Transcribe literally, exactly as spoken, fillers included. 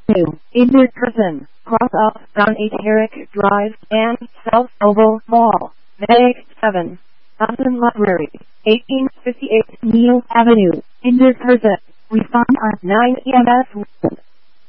Avenue, injured person, cross up on eight Herrick Drive and South Oval Mall, Medic seven, Thompson Library, eighteen fifty-eight Neal Avenue, injured person, respond on nine E M S.